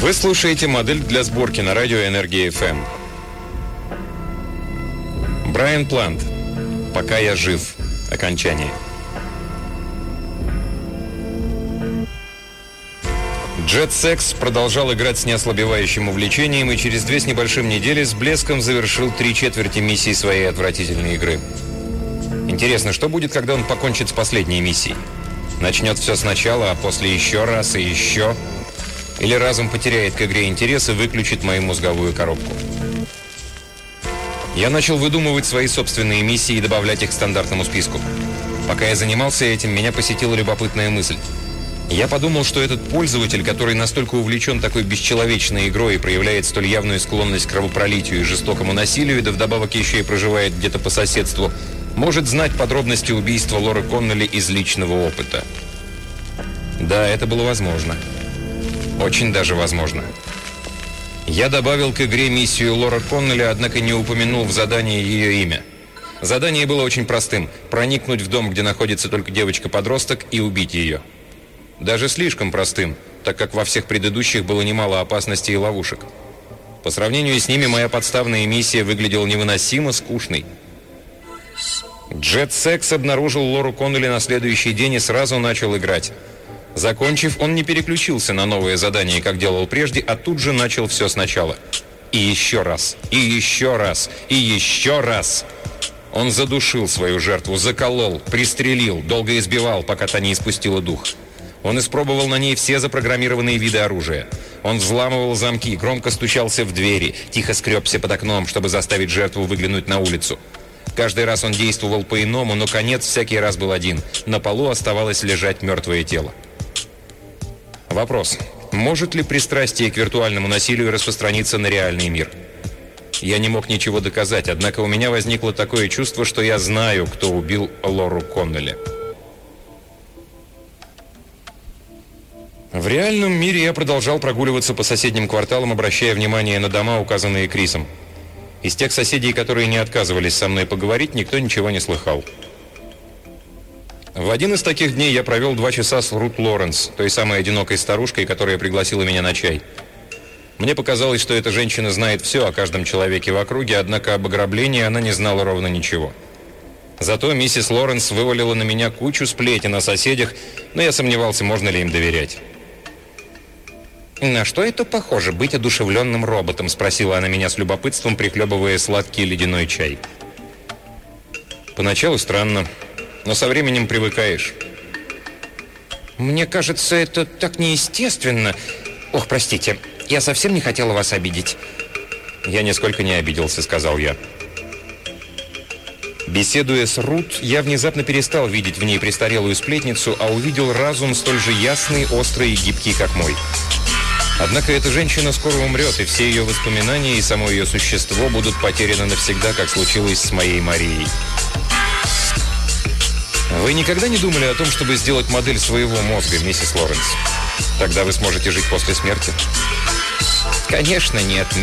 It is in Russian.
Вы слушаете модель для сборки на радио Энергия FM. Брайан Плант. «Пока я жив». Окончание. Джет Секс продолжал играть с неослабевающим увлечением и через 2 с небольшим недели с блеском завершил 3/4 миссии своей отвратительной игры. Интересно, что будет, когда он покончит с последней миссией? Начнет все сначала, а после еще раз и еще? Или разум потеряет к игре интерес и выключит мою мозговую коробку? Я начал выдумывать свои собственные миссии и добавлять их к стандартному списку. Пока я занимался этим, меня посетила любопытная мысль. Я подумал, что этот пользователь, который настолько увлечен такой бесчеловечной игрой и проявляет столь явную склонность к кровопролитию и жестокому насилию, да вдобавок еще и проживает где-то по соседству, может знать подробности убийства Лоры Коннелли из личного опыта. Да, это было возможно. Очень даже возможно. Я добавил к игре миссию Лоры Коннелли, однако не упомянул в задании ее имя. Задание было очень простым – проникнуть в дом, где находится только девочка-подросток, и убить ее. Даже слишком простым, так как во всех предыдущих было немало опасностей и ловушек. По сравнению с ними моя подставная миссия выглядела невыносимо скучной. Джет Секс обнаружил Лору Коннелли на следующий день и сразу начал играть. Закончив, он не переключился на новое задание, как делал прежде, а тут же начал все сначала. И еще раз, и еще раз, и еще раз. Он задушил свою жертву, заколол, пристрелил, долго избивал, пока та не испустила дух. Он испробовал на ней все запрограммированные виды оружия. Он взламывал замки, громко стучался в двери, тихо скребся под окном, чтобы заставить жертву выглянуть на улицу. Каждый раз он действовал по-иному, но конец всякий раз был один. На полу оставалось лежать мертвое тело. Вопрос. Может ли пристрастие к виртуальному насилию распространиться на реальный мир? Я не мог ничего доказать, однако у меня возникло такое чувство, что я знаю, кто убил Лору Коннелли. В реальном мире я продолжал прогуливаться по соседним кварталам, обращая внимание на дома, указанные Крисом. Из тех соседей, которые не отказывались со мной поговорить, никто ничего не слыхал. В один из таких дней я провел 2 часа с Рут Лоренс, той самой одинокой старушкой, которая пригласила меня на чай. Мне показалось, что эта женщина знает все о каждом человеке в округе, однако об ограблении она не знала ровно ничего. Зато миссис Лоренс вывалила на меня кучу сплетен о соседях, но я сомневался, можно ли им доверять. «На что это похоже, быть одушевленным роботом?» – спросила она меня с любопытством, прихлебывая сладкий ледяной чай. «Поначалу странно, но со временем привыкаешь». «Мне кажется, это так неестественно. Ох, простите, я совсем не хотела вас обидеть». «Я нисколько не обиделся», – сказал я. Беседуя с Рут, я внезапно перестал видеть в ней престарелую сплетницу, а увидел разум столь же ясный, острый и гибкий, как мой. Однако эта женщина скоро умрет, и все ее воспоминания и само ее существо будут потеряны навсегда, как случилось с моей Марией. Вы никогда не думали о том, чтобы сделать модель своего мозга, миссис Лоренс? Тогда вы сможете жить после смерти? Конечно, нет.